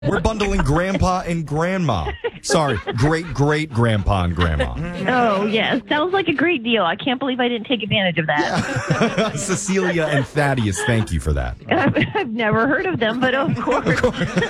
We're bundling grandpa and grandma. Sorry, great-great-grandpa and grandma. Oh, yes. Sounds like a great deal. I can't believe I didn't take advantage of that. Cecilia and Thaddeus, thank you for that. I've never heard of them, but of course.